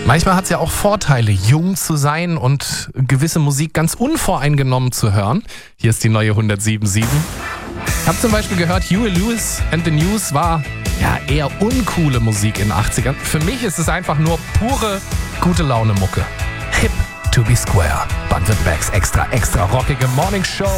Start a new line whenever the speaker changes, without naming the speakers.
Manchmal hat es ja auch Vorteile, jung zu sein und gewisse Musik ganz unvoreingenommen zu hören. Hier ist die neue 107.7. Ich habe zum Beispiel gehört, Huey Lewis and the News war ja eher uncoole Musik in den 80ern. Für mich ist es einfach nur pure gute Laune Mucke. Hip to be square. Baden-Württembergs extra rockige Morning Show.